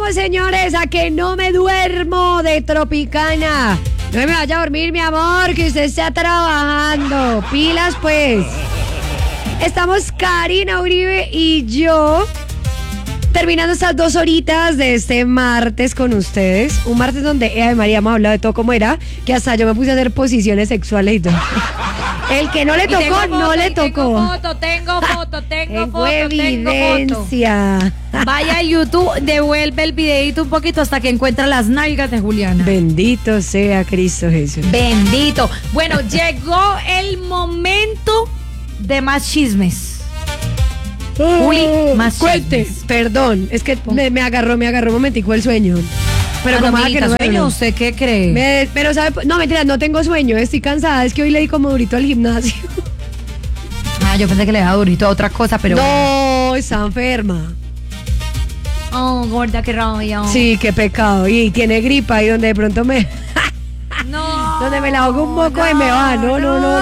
Vamos, señores, a que no me duermo de Tropicana. No me vaya a dormir, mi amor, que usted está trabajando. Pilas, pues. Estamos Karina Uribe y yo terminando estas 2 horitas de este martes con ustedes. Un martes donde María me ha hablado de todo como era, que hasta yo me puse a hacer posiciones sexuales y todo. El que no le tocó, no le tocó. Tengo foto. Evidencia. Vaya a YouTube, devuelve el videito un poquito hasta que encuentra las nalgas de Juliana. Bendito sea Cristo Jesús. Bendito. Bueno, llegó el momento de más chismes. Juli, más cuente. chismes. Perdón, es que me agarró un momentico el sueño. Pero como que no sueño, ¿usted qué cree? Pero sabe, no, mentira, no tengo sueño, estoy cansada, es que hoy le di como durito al gimnasio. Yo pensé que le daba durito a otra cosa, pero no, está enferma. Oh, gorda, qué rabia. Sí, qué pecado. Y tiene gripa y donde de pronto no. Donde me la ahogo un poco y me va. No.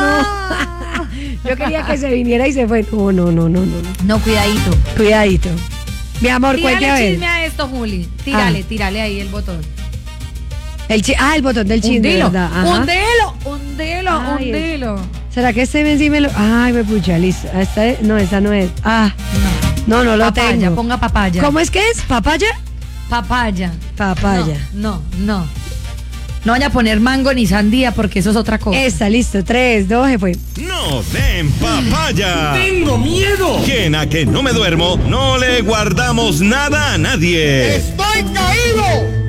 Yo quería que se viniera y se fue. No. No, cuidadito. Mi amor, cuente a ver. Tírale chisme a esto, Juli. Tírale ahí el botón. El botón del chisme, ¿verdad? Hundelo. ¿Será que este encima lo...? Ay, me pucha, listo. Esa no es. No lo papaya, tengo. Ponga papaya. ¿Cómo es que es? ¿Papaya? Papaya. No. No vaya a poner mango ni sandía porque eso es otra cosa. Está listo, 3, 2, se fue. No den papaya. ¡Tengo miedo! Quien a que no me duermo, no le guardamos nada a nadie. ¡Estoy caído!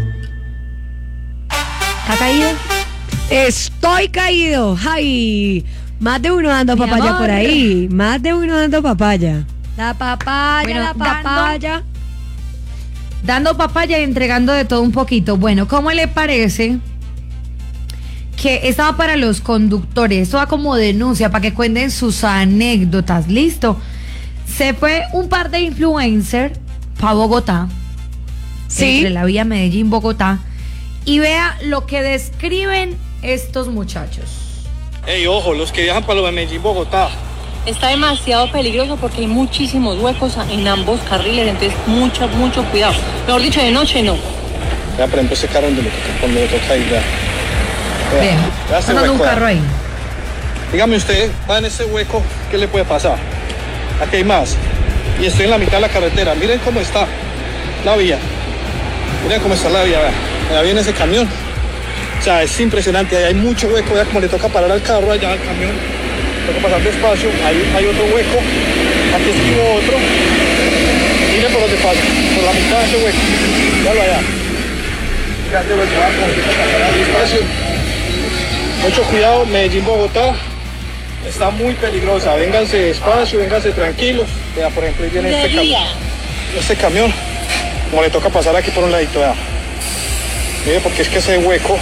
¿Está caído? Estoy caído. Ay, más de uno dando Mi papaya amor. por ahí. Más de uno dando papaya. La papaya, Bueno, la papaya. Dando papaya y entregando de todo un poquito. Bueno, ¿cómo le parece que estaba para los conductores? Esto va como denuncia para que cuenten sus anécdotas. ¿Listo? Se fue un par de influencers para Bogotá. Sí. Entre la vía Medellín-Bogotá. Y vea lo que describen estos muchachos. Ey, ojo, los que viajan para lo de Medellín-Bogotá. Está demasiado peligroso porque hay muchísimos huecos en ambos carriles, entonces mucho cuidado. Mejor dicho, de noche no. Vea, por ejemplo, ese carro donde le toca ir, vea. Vea, ese andando un hueco, carro ahí. Dígame usted, va en ese hueco, ¿qué le puede pasar? Aquí hay más. Y estoy en la mitad de la carretera. Miren cómo está la vía. Miren cómo está la vía, vea. Allá viene ese camión. O sea, es impresionante. Ahí hay mucho hueco, vea cómo le toca parar al carro allá al camión. Toca pasar despacio. Ahí hay otro hueco. Aquí esquivo otro. Miren por dónde pasa. Por la mitad de ese hueco. Véalo allá. Fíjate lo que va a pasar despacio. Mucho cuidado, Medellín-Bogotá. Está muy peligrosa. Vénganse despacio, vénganse tranquilos. Vea, por ejemplo, ahí viene este camión. Como le toca pasar aquí por un ladito, vea. Mire, porque es que ese hueco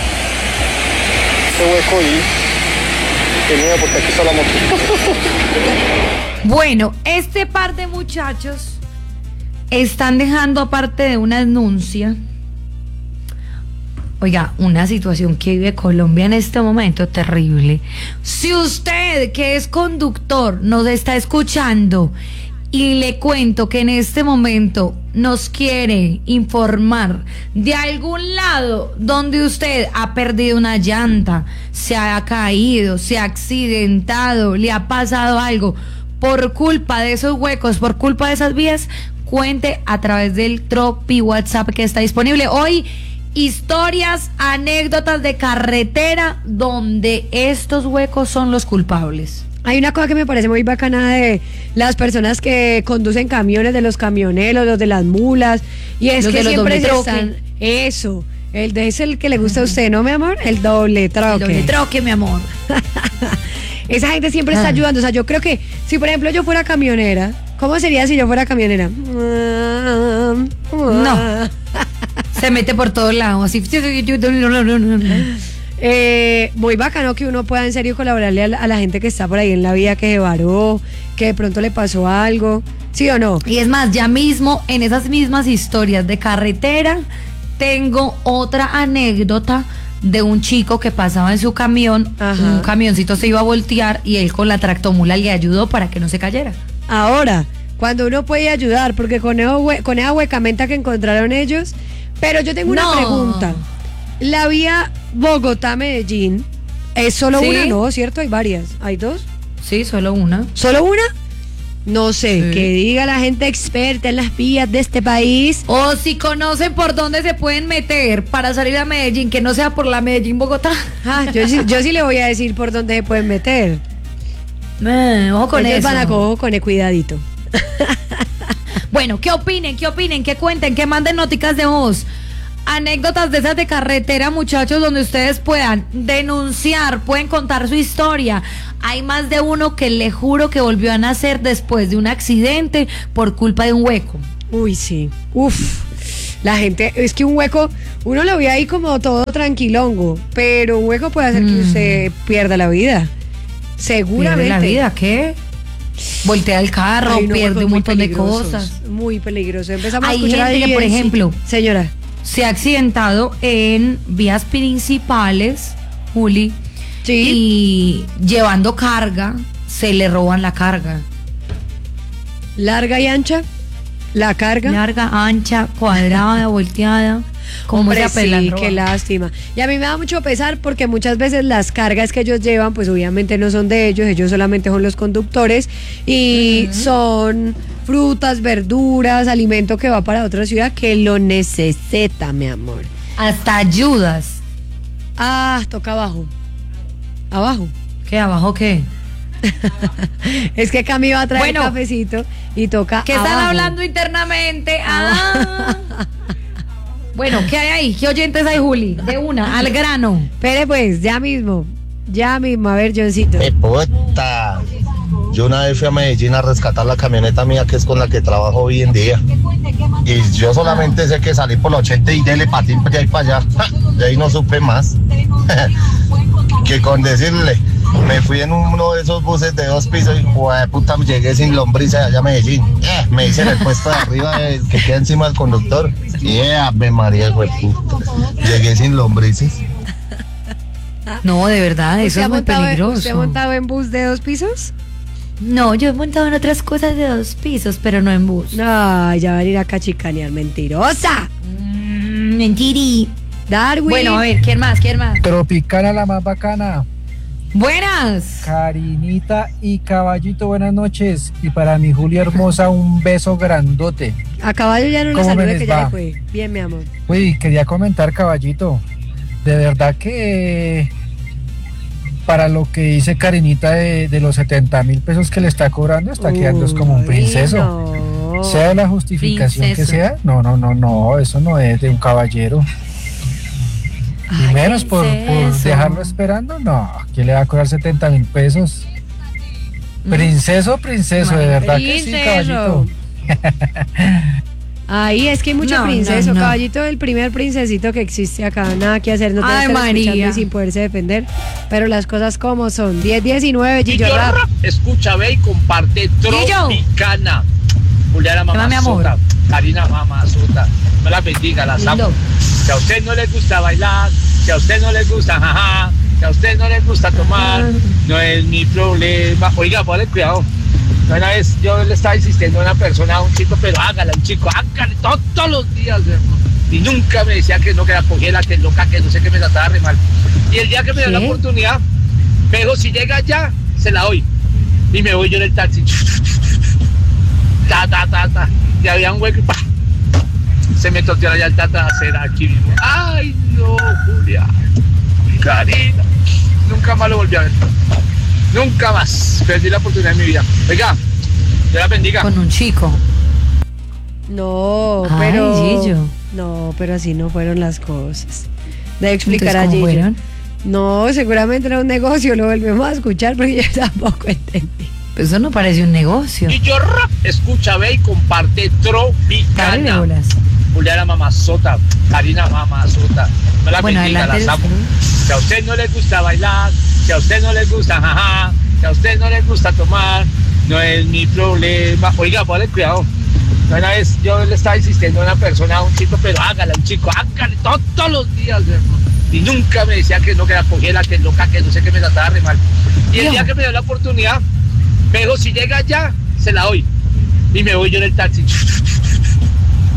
y mira, porque aquí está la moto. Bueno, este par de muchachos están dejando, aparte de una denuncia, oiga, una situación que vive Colombia en este momento terrible. Si usted, que es conductor, nos está escuchando y le cuento que en este momento nos quiere informar de algún lado donde usted ha perdido una llanta, se ha caído, se ha accidentado, le ha pasado algo por culpa de esos huecos, por culpa de esas vías, cuente a través del Tropi WhatsApp que está disponible hoy. Historias, anécdotas de carretera donde estos huecos son los culpables. Hay una cosa que me parece muy bacana de las personas que conducen camiones, de los camioneros, los de las mulas, y es los que de los siempre doble troque. están eso. Es el que le gusta a usted, ¿no, mi amor? El doble troque. El doble troque, mi amor. Esa gente siempre está ayudando. O sea, yo creo que si, por ejemplo, yo fuera camionera, ¿cómo sería si yo fuera camionera? No. Se mete por todos lados, así. Muy bacano que uno pueda en serio colaborarle a la gente que está por ahí en la vía, que se varó, que de pronto le pasó algo, ¿sí o no? Y es más, ya mismo en esas mismas historias de carretera tengo otra anécdota de un chico que pasaba en su camión. Ajá. Un camioncito se iba a voltear y él con la tractomula le ayudó para que no se cayera. Ahora, cuando uno puede ayudar, porque con esa huecamenta que encontraron ellos, Pero yo tengo una pregunta. La vía Bogotá-Medellín es solo ¿Sí? una, ¿no? ¿Cierto? Hay varias. ¿Hay dos? Sí, solo una. ¿Solo una? No sé, Sí. que diga la gente experta en las vías de este país. O si conocen por dónde se pueden meter para salir a Medellín, que no sea por la Medellín-Bogotá. Ah, yo sí le voy a decir por dónde se pueden meter. Ojo con Ellos eso. van a cojo con el cuidadito. Bueno, ¿qué opinen? ¿Qué cuenten? ¿Qué manden noticas de voz? Anécdotas de esas de carretera, muchachos, donde ustedes puedan denunciar, pueden contar su historia. Hay más de uno que le juro que volvió a nacer después de un accidente por culpa de un hueco. Uy, sí. Uf. La gente, es que un hueco, uno lo ve ahí como todo tranquilongo, pero un hueco puede hacer que usted pierda la vida. Seguramente. ¿Pierde la vida? ¿Qué? Voltea el carro, Hay unos pierde huecos un muy montón de peligrosos, cosas. Muy peligroso. Empezamos Hay a escuchar gente ahí que, por ejemplo, señora. se ha accidentado en vías principales, Juli, Sí. y llevando carga, se le roban la carga. Larga y ancha. La carga. Larga, ancha, cuadrada, volteada. ¿Cómo Hombre, se apelan sí, robar? qué lástima. Y a mí me da mucho pesar porque muchas veces las cargas que ellos llevan, pues obviamente no son de ellos solamente son los conductores y son frutas, verduras, alimento que va para otra ciudad que lo necesita, mi amor. Hasta ayudas. Ah, toca abajo. Abajo. ¿Qué? ¿Abajo qué? Es que Cami va a traer Bueno. cafecito y toca ¿Qué están abajo. hablando internamente? Ah. Bueno, ¿qué hay ahí? ¿Qué oyentes hay, Juli? De una, al grano. Espere pues, ya mismo. A ver, Johncito. Puta. Yo una vez fui a Medellín a rescatar la camioneta mía, que es con la que trabajo hoy en día. Y yo solamente sé que salí por la 80 y dele patín de ahí para allá. De ahí no supe más. Que con decirle, me fui en uno de esos buses de 2 pisos y puta, llegué sin lombrices allá a Medellín. Me hice en el puesto de arriba que queda encima del conductor. Ave María, puta. Llegué sin lombrices. No, de verdad, eso es muy ¿Usted ha peligroso. montado en bus de 2 pisos? No, yo he montado en otras cosas de 2 pisos, pero no en bus. No, ya van a ir a cachicanear, mentirosa. Mentiri. Darwin. Bueno, a ver, ¿quién más? Tropicana, la más bacana. Buenas. Karinita y Caballito, buenas noches. Y para mi Julia hermosa, un beso grandote. A Caballo ya no le ¿Cómo me salude les que ya va? le fue. Bien, mi amor. Uy, quería comentar, Caballito. De verdad que para lo que dice Karinita de los 70,000 pesos que le está cobrando, está quedando es como un Uy, princeso. no. Sea la justificación Princeso. que sea, no, eso no es de un caballero. Y Ay, menos por princeso. dejarlo esperando, no, ¿quién le va a cobrar 70,000 pesos? Princeso, de verdad que sí, Princeso. Caballito. Ahí es que hay mucho No, princeso. no. Caballito, el primer princesito que existe acá. Nada que hacer, no te Ay, estar escuchando María. y sin poderse defender. Pero las cosas como son. 10-19, Gillo Gillo Rap. Rap, escucha, ve y comparte Gillo. Tropicana. Juliana ¿Qué más, mi amor? Mamazota, Karina Mamazota, no la bendiga, las amo. Lindo. Si a usted no le gusta bailar, si a usted no le gusta jaja, si a usted no le gusta tomar, no es mi problema. Oiga, ponle cuidado. Una vez yo le estaba insistiendo a una persona, a un chico, pero hágale, un chico, hágale todos los días, hermano. Y nunca me decía que no, que la cogiera, que loca, que no sé qué, me trataba re mal. Y el día que me dio la ¿Qué? oportunidad, me dijo, si llega ya, se la doy. Y me voy yo en el taxi. Ta. Y había un hueco y ¡pah! Se me toteó la llanta trasera aquí mismo. Ay, no, Julia. Karina. Nunca más lo volví a ver. Nunca más. Perdí la oportunidad de mi vida. Oiga, Dios la bendiga. Con un chico. No, Ay, pero. Gillo. No, pero así no fueron las cosas. Debe explicar Entonces, a ¿cómo Gillo. fueron? No, seguramente era un negocio. Lo volvemos a escuchar porque yo tampoco entendí. Pues eso no parece un negocio. Gillo Rap, escucha, ve y comparte Dale Tropicana. bolas. Juliana Mamazota, Karina Mamazota, no la Bueno, bendiga, adelante. las amo. Si a usted no le gusta bailar, si a usted no le gusta jaja, si a usted no le gusta tomar, no es mi problema. Oiga, ponle cuidado. Una vez yo le estaba insistiendo a una persona, a un chico, pero hágale, un chico, hágale todos los días, hermano. Y nunca me decía que no, que la cogiera, que loca, que no sé qué, me trataba re mal. Y el día que me dio la oportunidad, me dijo, si llega ya, se la doy. Y me voy yo en el taxi. Ta.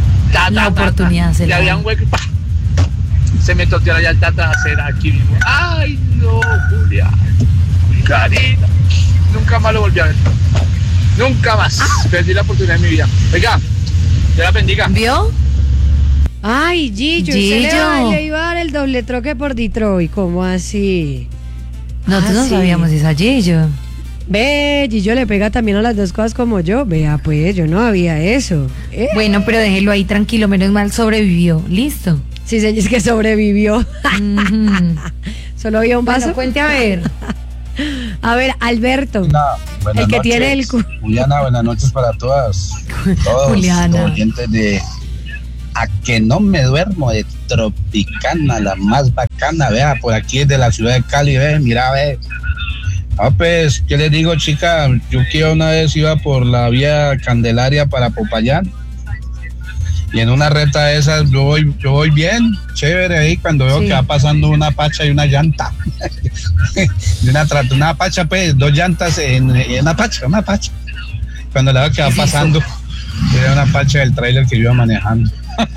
La oportunidad se le la había dan. un hueco y ¡pah! Se me toteó la llanta trasera aquí mismo. Ay, no, Julia. Karina. Nunca más lo volví a ver. Nunca más. Perdí la oportunidad de mi vida. Oiga, Dios la bendiga. ¿Vio? Ay, Gillo, usted Gillo. le iba a dar el doble troque por Detroit. ¿Cómo así? Nosotros no sí. sabíamos esa, Gillo. Ve, Gillo le pega también a las dos cosas como yo. Vea, pues, yo no había eso. Bueno, pero déjelo ahí tranquilo, menos mal sobrevivió. Listo. Sí, señor, es que sobrevivió. Ujú. Solo había un vaso. Bueno, cuente a ver. A ver, Alberto. Buenas El que noches. tiene el Juliana, buenas noches para todos. Todos Juliana. los oyentes de A que no me duermo de Tropicana, la más bacana, vea, por aquí desde la ciudad de Cali, ve, mira, ve. Ah, pues, ¿qué les digo, chica? Yo que una vez iba por la vía Candelaria para Popayán y en una reta de esas yo voy bien, chévere ahí cuando veo Sí. que va pasando una pacha y una llanta. De una pacha, pues, dos llantas en una pacha. Cuando la veo que va pasando, era una pacha del tráiler que yo iba manejando.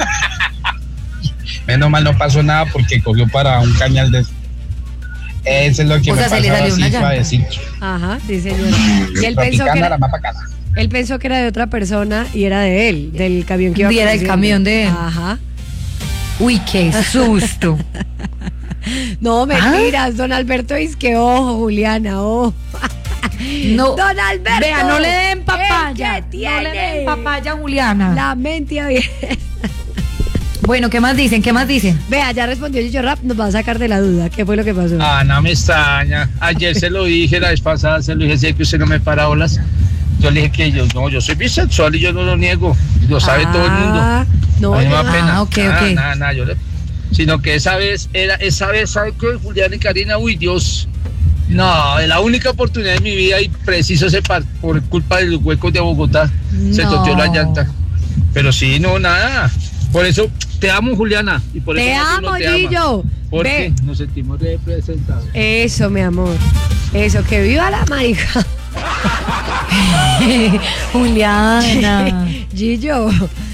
Menos mal no pasó nada porque cogió para un cañal de... Eso es lo que O me sea, se le pasaba salió una así llanta. suavecito. Ajá, sí, señor. Y él pensó, Tropicana, que la era, más bacana. él pensó que era de otra persona y era de él, del camión que iba Y era el conduciendo. camión de él. Ajá. Uy, qué susto. No, mentiras, don Alberto dice que ojo, Juliana, ojo. No. Don Alberto. Vea, no le den ¿Qué papaya. No le tiene? den papaya, Juliana. La mente abierta. Bueno, ¿qué más dicen? ¿Qué más dicen? Vea, ya respondió Gillo Rap, nos va a sacar de la duda. ¿Qué fue lo que pasó? Ah, no me extraña. Ayer se lo dije, la vez pasada se lo dije, sé que usted no me para bolas. Yo le dije que yo soy bisexual y yo no lo niego. Lo sabe todo el mundo. No, A mí me da yo- pena. ok, Nada, ok. nada, sino que esa vez, ¿sabe qué? Julián y Karina, uy, Dios. No, es la única oportunidad de mi vida y preciso por culpa de los huecos de Bogotá. Se No. toteó la llanta. Pero sí, no, nada. Por eso te amo, Juliana. Y por Te eso amo, Matuno te ama. Gillo. Porque Ve. nos sentimos representados. Eso, mi amor. Eso, que viva la marica. Juliana. Gillo.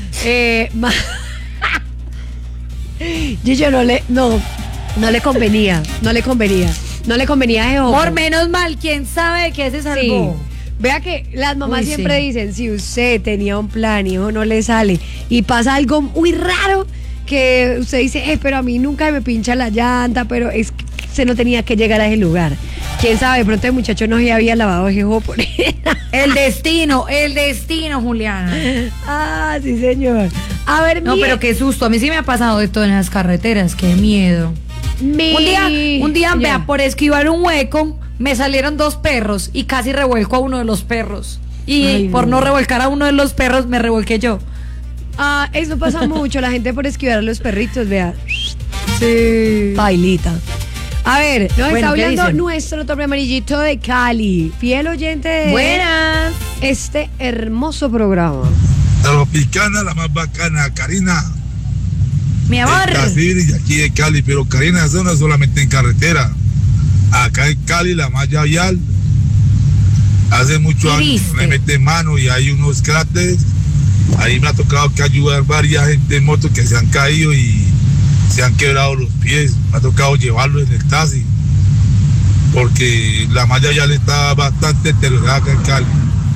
Gillo no le convenía. No le convenía ese ojo. Por menos mal, ¿quién sabe de qué se Sí. salvó? Vea que las mamás Uy, siempre sí. dicen, si usted tenía un plan y eso no le sale y pasa algo muy raro que usted dice, pero a mí nunca me pincha la llanta, pero es que se no tenía que llegar a ese lugar. Quién sabe, de pronto el muchacho no se había lavado ese ojo por ahí. El destino, Juliana. Ah, sí, señor. A ver, No, pero qué susto. A mí sí me ha pasado de todo en las carreteras. Qué miedo. Un día, señora. vea, por esquivar un hueco, me salieron 2 perros y casi revuelco a uno de los perros. Y Ay, por no. no revolcar a uno de los perros, me revolqué yo. Ah, eso pasa mucho, la gente por esquivar a los perritos, vea. Sí. Bailita. A ver, nos Bueno, está ¿qué hablando dicen? nuestro tope amarillito de Cali, fiel oyente de Buenas. este hermoso programa. Tropicana, la más bacana, Karina. Mi amor. Y aquí de Cali, pero Karina, eso no es solamente en carretera. Acá en Cali, la malla vial, hace muchos ¿Qué años viste? me mete mano y hay unos cráteres. Ahí me ha tocado que ayudar varias gente en moto que se han caído y se han quebrado los pies. Me ha tocado llevarlos en el taxi porque la malla vial está bastante deteriorada acá en Cali.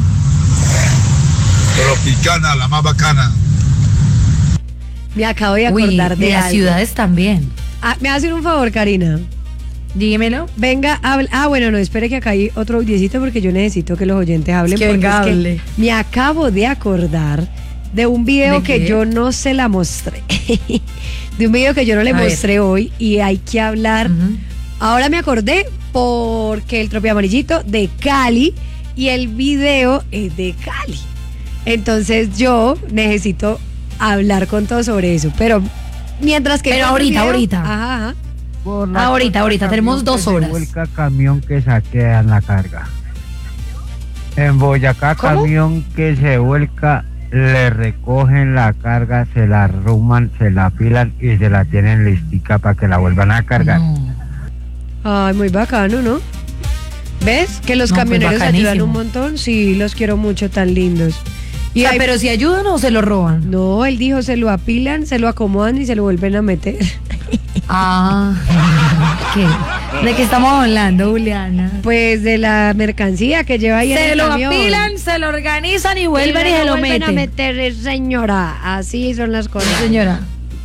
Tropicana, la más bacana. Me acabo de Uy, acordar de las algo. ciudades también. Ah, me hacen un favor, Karina. Dímelo. Venga, habla. Ah, bueno, no, espere que acá hay otro audiecito porque yo necesito que los oyentes hablen. Que porque venga, es que hable. me acabo de acordar de un video ¿De que qué? yo no se la mostré. De un video que yo no le A ver. mostré hoy y hay que hablar. Ujú. Ahora me acordé porque el Tropi Amarillito de Cali y el video es de Cali. Entonces yo necesito hablar con todos sobre eso. Pero mientras que... Pero encuentro el ahorita. Ajá, ajá. Ahorita, tenemos 2 horas. Vuelca camión que saquean la carga. En Boyacá, ¿Cómo? camión que se vuelca, le recogen la carga, se la arruman, se la apilan y se la tienen listica para que la vuelvan a cargar. No. Ay, muy bacano, ¿no? ¿Ves? Que los No, pues camioneros ayudan bacanísimo. un montón. Sí, los quiero mucho, tan lindos. Y o sea, pero si ayudan o se lo roban. No, él dijo, se lo apilan, se lo acomodan y se lo vuelven a meter. Ah, ¿qué? ¿De qué estamos hablando, Juliana? Pues de la mercancía que lleva ahí en Se el lo camión. apilan, se lo organizan y vuelven y lo se lo vuelven a meten. meter, señora. Así son las cosas. Señora.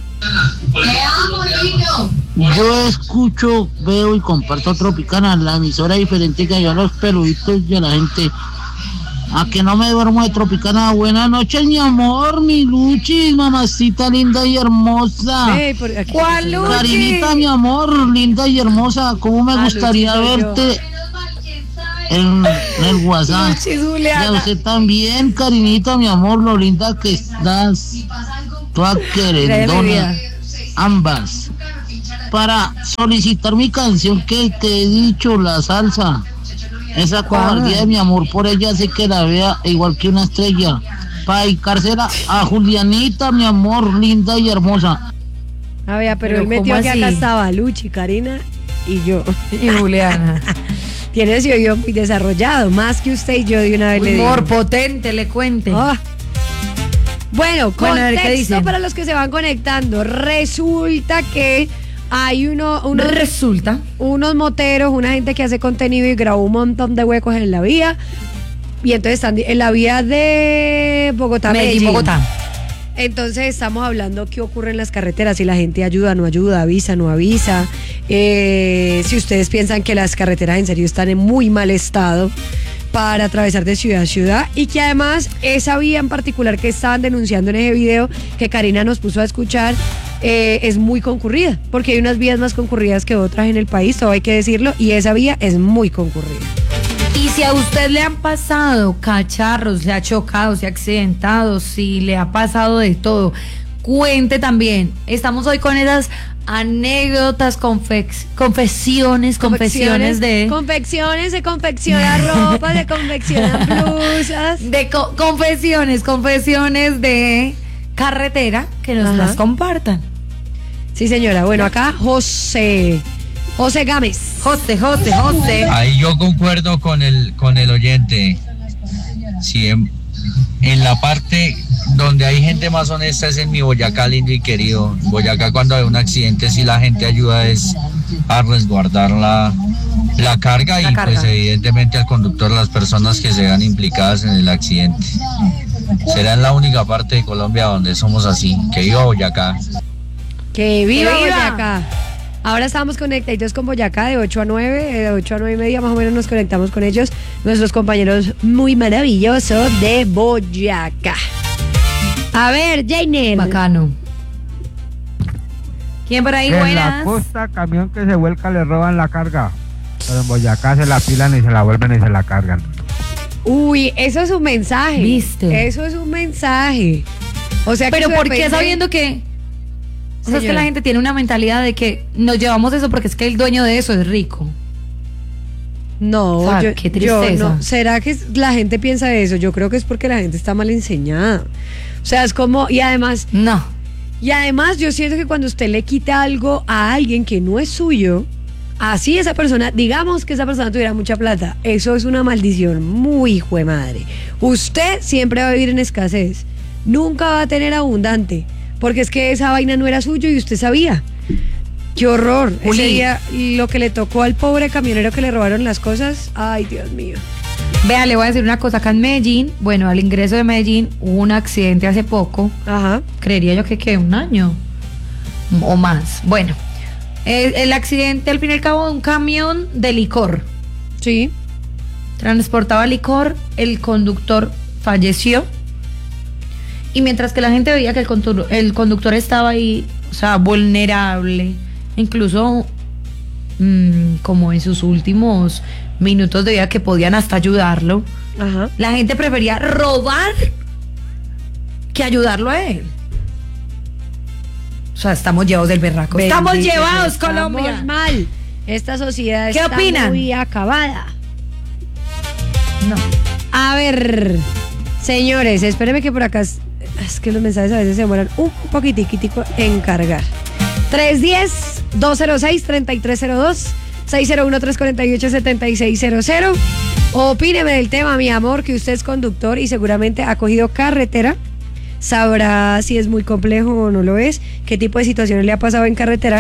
Yo escucho, veo y comparto Tropicana, la emisora diferente que yo a los peluditos y a la gente. A que no me duermo de Tropicana. Buenas noches, mi amor, mi Luchi, mamacita linda y hermosa. Ey, aquí ¿Cuál se- Luchi? Karinita, mi amor, linda y hermosa. ¿Cómo me gustaría Luchi, soy yo. verte en el WhatsApp? Luchi, Y a Juliana. usted también, Karinita, mi amor, lo linda que estás. Toda Gracias, mi querendona. vida. Ambas. Para solicitar mi canción que te he dicho, la salsa. Esa cobardía de mi amor por ella hace que la vea igual que una estrella. Para dedicársela a Julianita, mi amor, linda y hermosa. A ver, pero Pero él metió ¿cómo que acá así? estaba Luchi, Karina y yo. Y Juliana. Tiene ese oído muy desarrollado, más que usted y yo de una vez le digo. Humor potente, le cuente. Ah. Bueno, Bueno, a ver, ¿qué contexto dicen? para los que se van conectando. Resulta que hay Resulta. unos moteros, una gente que hace contenido y grabó un montón de huecos en la vía. Y entonces están en la vía de Bogotá, Medellín. Bogotá. Entonces estamos hablando qué ocurre en las carreteras, si la gente ayuda, no ayuda, avisa, no avisa. Si ustedes piensan que las carreteras en serio están en muy mal estado para atravesar de ciudad a ciudad, y que además esa vía en particular que estaban denunciando en ese video que Karina nos puso a escuchar es muy concurrida, porque hay unas vías más concurridas que otras en el país, todo hay que decirlo, y esa vía es muy concurrida. Y si a usted le han pasado cacharros, se ha chocado, se ha accidentado, si le ha pasado de todo, cuente también. Estamos hoy con esas anécdotas, confesiones de... Confecciones, se confecciona ropa, se confeccionan blusas. De confesiones de carretera que nos Ajá. las compartan. Sí, señora. Bueno, acá José Gámez. José. Ahí yo concuerdo con el oyente. Sí, en la parte donde hay gente más honesta es en mi Boyacá lindo y querido. Boyacá, cuando hay un accidente, sí la gente ayuda es a resguardar la carga y pues evidentemente al conductor, las personas que se vean implicadas en el accidente. Será en la única parte de Colombia donde somos así. Que viva Boyacá. Que viva ¡Que viva! Boyacá. Ahora estamos conectados con Boyacá de 8 a 9, de 8 a 9 y media más o menos nos conectamos con ellos, nuestros compañeros muy maravillosos de Boyacá. A ver, Jainer. Bacano. ¿Quién por ahí? En la Buenas. costa, camión que se vuelca le roban la carga. Pero en Boyacá se la pilan y se la vuelven y se la cargan. Uy, eso es un mensaje. ¿Viste? Eso es un mensaje. O sea, que Pero eso ¿por qué depende- sabiendo que... O sea, es que Señora. la gente tiene una mentalidad de que nos llevamos eso porque es que el dueño de eso es rico. No, O sea, yo, qué yo tristeza. no. ¿Será que la gente piensa eso? Yo creo que es porque la gente está mal enseñada. O sea, es como, y además yo siento que cuando usted le quita algo a alguien que no es suyo, así esa persona, digamos que esa persona tuviera mucha plata, eso es una maldición muy hijo de madre. Usted siempre va a vivir en escasez, nunca va a tener abundante, porque es que esa vaina no era suyo y usted sabía. Qué horror. Juli. Ese día lo que le tocó al pobre camionero que le robaron las cosas, ay Dios mío. Vea, le voy a decir una cosa. Acá en Medellín, bueno, al ingreso de Medellín hubo un accidente hace poco. Ajá. Creería yo que un año o más. Bueno, el accidente al fin y al cabo de un camión de licor. Sí. Transportaba licor, el conductor falleció. Y mientras que la gente veía que el conductor estaba ahí, o sea, vulnerable, incluso como en sus últimos minutos de vida que podían hasta ayudarlo, Ajá. la gente prefería robar que ayudarlo a él. O sea, estamos llevados del berraco. Estamos Bendito, llevados, estamos Colombia. mal. Esta sociedad ¿Qué está opinan? muy acabada. No. A ver, señores, espérenme que por acá es que los mensajes a veces se demoran un poquitico en cargar. 310-206-3302, 601-348-7600. Opíneme del tema, mi amor, que usted es conductor y seguramente ha cogido carretera. Sabrá si es muy complejo o no lo es. ¿Qué tipo de situaciones le ha pasado en carretera?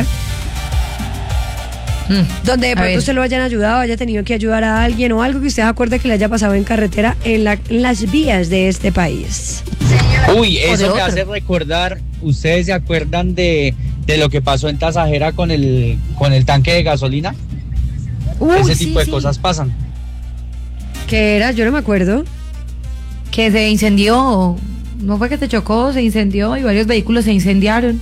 Donde de pronto usted lo hayan ayudado, haya tenido que ayudar a alguien o algo que usted acuerde que le haya pasado en carretera en las vías de este país. Uy, eso me hace recordar, ¿ustedes se acuerdan de lo que pasó en Tasajera con el tanque de gasolina? Ese tipo de cosas pasan. ¿Qué era? Yo no me acuerdo. Que se incendió, no fue que te chocó, se incendió y varios vehículos se incendiaron.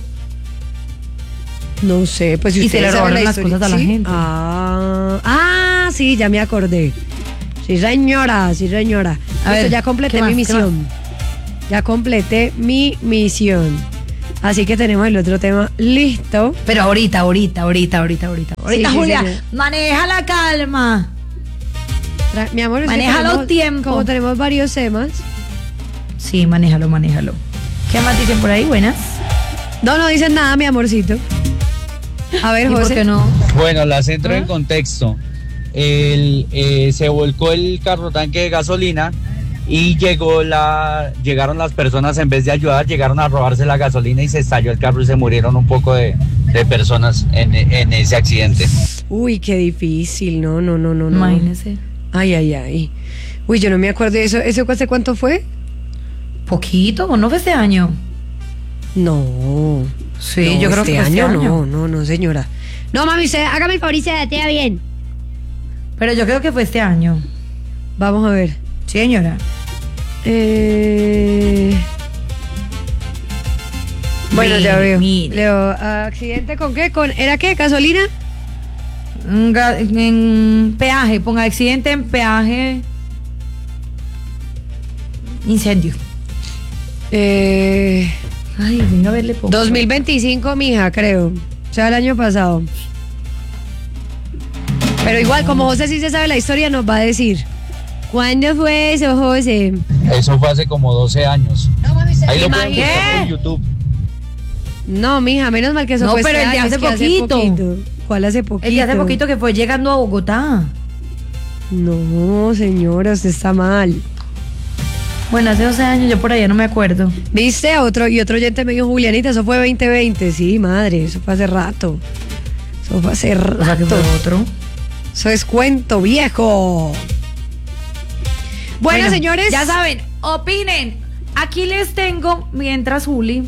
No sé, pues si y se le robaron las cosas a la gente. Sí, ya me acordé. Sí, señora. A ver, ya completé mi misión. Ya completé mi misión. Así que tenemos el otro tema listo. Pero ahorita, Sí, Julia, señor. maneja la calma. Mi amor, es maneja que los tiempos. Como tenemos varios temas. Sí, manéjalo. ¿Qué más dicen por ahí? Buenas. No dicen nada, mi amorcito. A ver, José. ¿Por qué no? Bueno, la centro en contexto. Se volcó el carro tanque de gasolina y llegaron las personas, en vez de ayudar, llegaron a robarse la gasolina y se estalló el carro y se murieron un poco de personas en ese accidente. Uy, qué difícil. No. Imagínese. Ay. Uy, yo no me acuerdo de eso. ¿Eso hace cuánto fue? Poquito, ¿no fue este año? No. Sí, yo creo que fue este año. No, señora. No, mami, usted hágame el favor y se datea bien. Pero yo creo que fue este año. Vamos a ver. Sí, señora. Bueno, ya veo. Leo, ¿accidente con qué? ¿Era qué? ¿Gasolina? En peaje, ponga accidente en peaje. Incendio. Ay, venga a verle poco. 2025, mija, creo. O sea, el año pasado. Pero igual, como José sí se sabe la historia, nos va a decir. ¿Cuándo fue eso, José? Eso fue hace como 12 años. Ahí lo pueden buscar en YouTube. No, mija, menos mal que eso fue pero el de hace poquito. ¿Cuál hace poquito? El de hace poquito que fue llegando a Bogotá. No, señora, usted está mal. Bueno, hace 12 años, yo por allá no me acuerdo. ¿Viste? Otro oyente me dijo, Julianita, eso fue 2020. Sí, madre, eso fue hace rato. O sea, que fue otro. Eso es cuento viejo. Bueno, señores. Ya saben, opinen. Aquí les tengo, mientras Juli.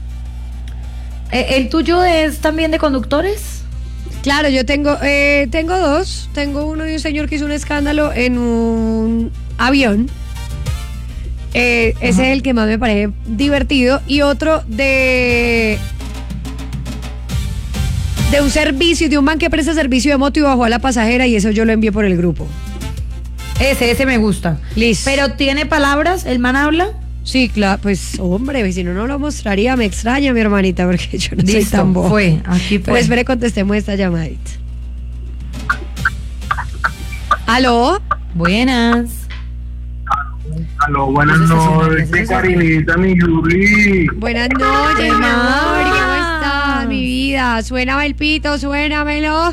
¿El tuyo es también de conductores? Claro, yo tengo dos. Tengo uno de un señor que hizo un escándalo en un avión. Ese es el que más me parece divertido. Y otro de un servicio, de un man que presta servicio de moto y bajó a la pasajera, y eso yo lo envié por el grupo. Ese me gusta. Listo. ¿Pero tiene palabras? ¿El man habla? Sí, claro, pues hombre, si no lo mostraría. Me extraña, mi hermanita, porque yo no soy Listo, tan boba. aquí fue. Pues espere, contestemos esta llamadita. ¿Aló? Buenas. Aló, buenas noches, Karinita, mi Yuri. Buenas noches, mi amor, ¿cómo estás, mi vida? Suéname el pito, suénamelo.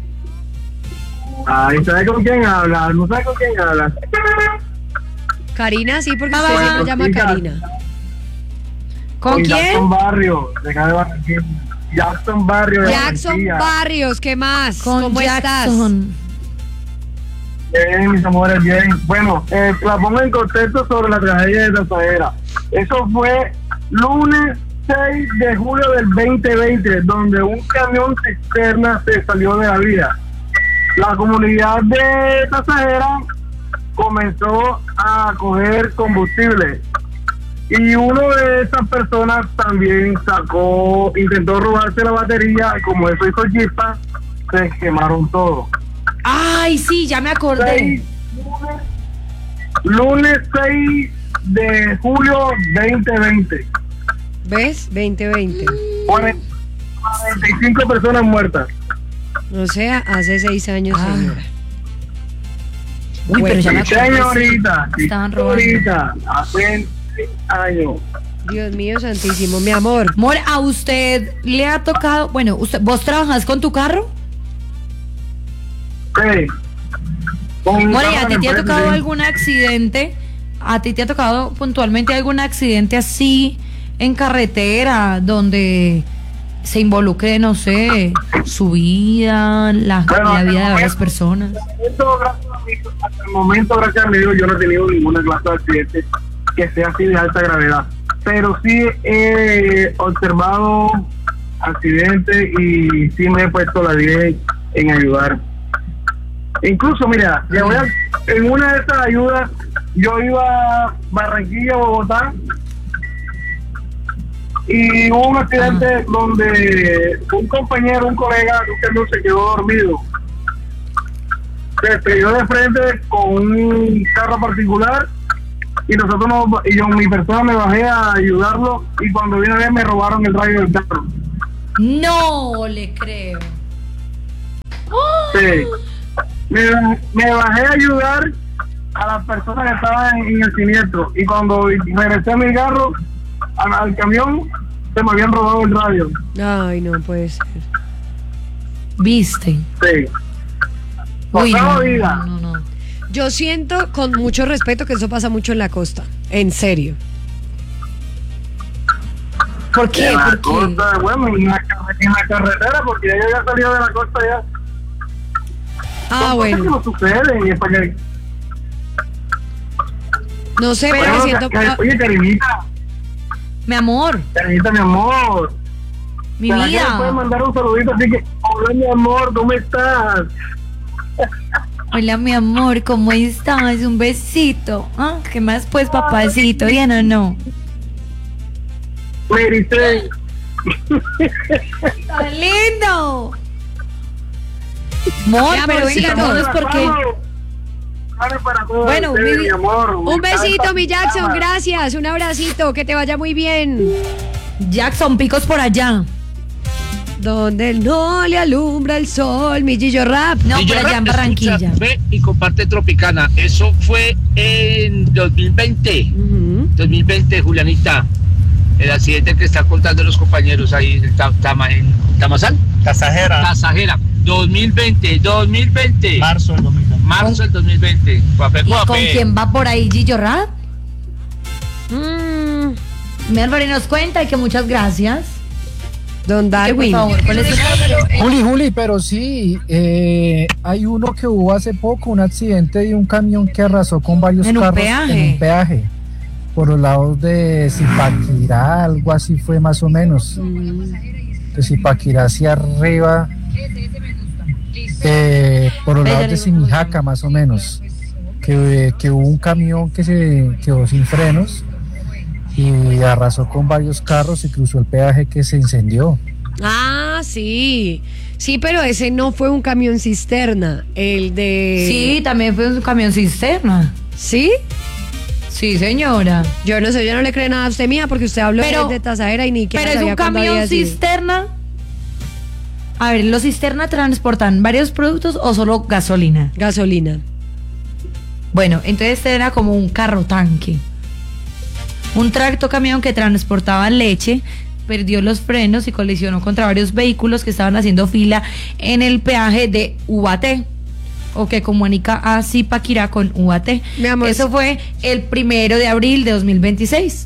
Ay, ¿sabe con quién hablas? ¿No sabe con quién hablas? Karina, sí, porque usted se me llama Karina. ¿Con quién? Jackson Barrios, Jackson Barrios. Jackson Barrios, ¿qué más? Con ¿Cómo Jackson. Bien, mis amores, bien. Bueno, la pongo en contexto sobre la tragedia de Tasajera. Eso fue lunes 6 de julio del 2020, donde un camión cisterna se salió de la vía. La comunidad de Tasajera comenzó a coger combustible y uno de esas personas también intentó robarse la batería, y como eso hizo chispa, se quemaron todo. Ay, sí, ya me acordé. Lunes 6 de julio 2020. ¿Ves? 2020. 45 personas muertas. O sea, hace 6 años, señora. Uy, pero ya me acordé. Señorita, Estaban robando. señorita, hace 6 años. Dios mío santísimo, mi amor. Amor, ¿a usted le ha tocado? Bueno, ¿vos trabajas con tu carro? Sí. More, ¿a ti te ha tocado algún accidente? ¿A ti te ha tocado puntualmente algún accidente así en carretera donde se involucre, no sé, su vida, la vida de varias personas? Hasta el momento, gracias a Dios, yo no he tenido ninguna clase de accidente que sea así de alta gravedad. Pero sí he observado accidentes y sí me he puesto la 10 en ayudar. Incluso, mira, en una de estas ayudas, yo iba a Barranquilla, Bogotá, y hubo un accidente donde un compañero, un colega, no se quedó dormido. Se estrelló de frente con un carro particular y mi persona me bajé a ayudarlo y cuando vine a ver me robaron el radio del carro. No le creo. Sí. Me bajé a ayudar a las personas que estaban en el siniestro y cuando regresé a mi carro al camión se me habían robado el radio. Ay, no puede ser. ¿Viste? Sí. Uy, no. Yo siento con mucho respeto que eso pasa mucho en la costa, en serio. ¿Por qué? En la costa, bueno, en la carretera, porque ya había salido de la costa ya. Ah, bueno. ¿Qué no sucede en español? No sé, pero siento... Oye, Karinita. Mi amor. Karinita, mi amor. Mi vida. ¿Me puedes mandar un saludito? Así que, hola, mi amor, ¿cómo estás? Hola, mi amor, ¿cómo estás? Un besito. ¿Ah? ¿Qué más, pues, papacito? ¿Bien o no? Me grité. ¡Está lindo! Amor, pero venga, no es porque... Bueno, mi amor, un besito, mi Jackson, gracias, un abracito, que te vaya muy bien. Jackson, picos por allá. Donde no le alumbra el sol, mi Gillo Rap. No, por allá en Barranquilla. Ve y comparte Tropicana. Eso fue en 2020. 2020, Julianita. El accidente que están contando los compañeros ahí en Tamazal. Tasajera. 2020. Marzo del 2020. Marzo del 2020. ¿Y con quién va por ahí Gillo Rap? Mi Álvaro nos cuenta y que muchas gracias. Don Darwin. Por favor, ¿cuál es el... Juli, pero sí, hay uno que hubo hace poco, un accidente de un camión que arrasó con varios carros en un peaje, por los lados de Zipaquirá, algo así fue más o menos, de Zipaquirá hacia arriba, por los lados de Simijaca más o menos, que hubo un camión que se quedó sin frenos y arrasó con varios carros y cruzó el peaje que se incendió. Ah, sí, pero ese no fue un camión cisterna, el de... Sí, también fue un camión cisterna. ¿Sí? Sí, señora. Yo no sé, yo no le creo nada a usted, mía, porque usted habló de Tasajera y ni que... Pero es un camión cisterna. A ver, ¿los cisterna transportan varios productos o solo gasolina? Gasolina. Bueno, entonces este era como un carro tanque. Un tractocamión que transportaba leche perdió los frenos y colisionó contra varios vehículos que estaban haciendo fila en el peaje de Ubaté, o que comunica a Zipaquirá con Ubaté. Mi amor, eso fue el 1 de abril de 2026.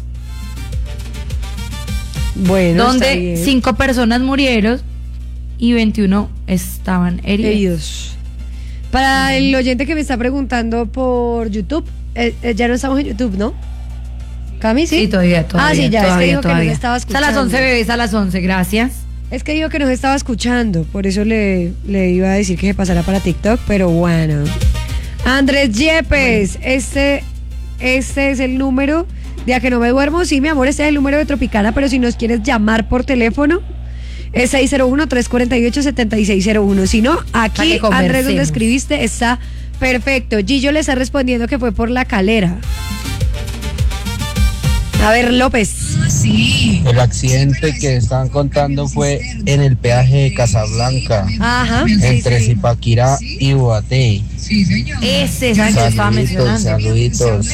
Bueno, donde 5 personas murieron y 21 estaban heridos. Para el oyente que me está preguntando por YouTube, ya no estamos en YouTube, ¿no? ¿Cami, sí? Sí, todavía. Ah, sí, ya, todavía, es que dijo todavía. que nos estaba escuchando. Es a las 11, bebés, a las 11, gracias. Es que dijo que nos estaba escuchando, por eso le iba a decir que se pasara para TikTok, pero bueno. Andrés Yepes, este es el número de A Que No Me Duermo. Sí, mi amor, este es el número de Tropicana, pero si nos quieres llamar por teléfono, es 601-348-7601. Si no, aquí, Andrés, donde escribiste, está perfecto. Gillo le está respondiendo que fue por La Calera. A ver, López. Sí. El accidente que estaban contando fue en el peaje de Casablanca. Ajá. Entre Zipaquirá y Ubaté. Sí, señor. Ese es el que estaba mencionando. Saluditos.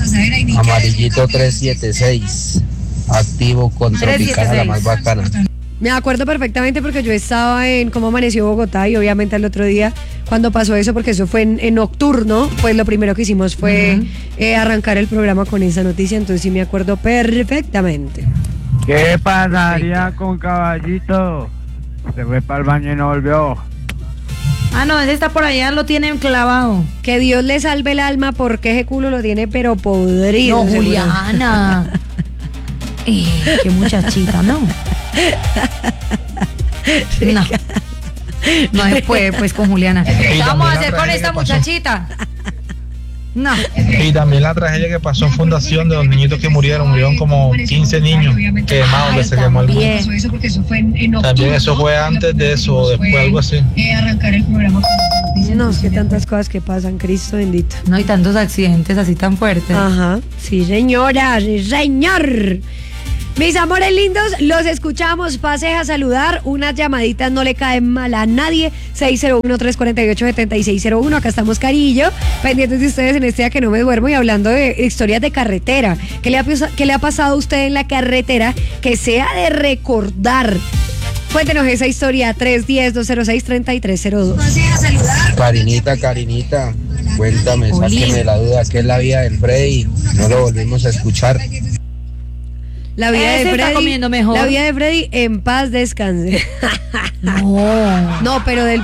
Amarillito 376. Activo con Tropicana, la más bacana. Me acuerdo perfectamente porque yo estaba en Cómo Amaneció Bogotá y obviamente el otro día cuando pasó eso, porque eso fue en nocturno, pues lo primero que hicimos fue arrancar el programa con esa noticia, entonces sí me acuerdo perfectamente. ¿Qué pasaría con Caballito? Se fue para el baño y no volvió. Ah, no, ese está por allá, lo tienen clavado. Que Dios le salve el alma porque ese culo lo tiene pero podrido. No, Juliana. Qué muchachita, ¿no? No. No se puede, pues, con Juliana. ¿Qué vamos a hacer con esta muchachita? No. Y también la tragedia que pasó en Fundación de los niñitos que murieron como 15 niños quemados, que se quemó el mundo. También eso fue antes de eso o después, algo así. Arrancar el programa. No, es que tantas cosas que pasan, Cristo bendito. No hay tantos accidentes así tan fuertes. Ajá, sí señora, sí señor. Mis amores lindos, los escuchamos, pase a saludar, unas llamaditas no le caen mal a nadie, 601-348-7601, acá estamos Carillo, pendientes de ustedes en este día que no me duermo y hablando de historias de carretera, ¿qué le ha pasado a usted en la carretera que sea de recordar? Cuéntenos esa historia, 310-206-3302. Pase a saludar. Carinita, cuéntame, sáqueme la duda, ¿qué es la vida del Freddy? No lo volvimos a escuchar. La vida de Freddy, está comiendo mejor. La vida de Freddy, en paz descanse. No. No, pero del